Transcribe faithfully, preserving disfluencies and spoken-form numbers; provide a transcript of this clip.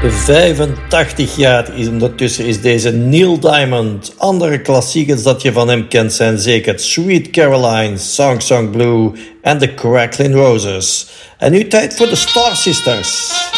vijfentachtig jaar is ondertussen is deze Neil Diamond. Andere klassiekers dat je van hem kent zijn zeker Sweet Caroline, Song Song Blue en The Crackling Roses. En nu tijd voor de Star Sisters.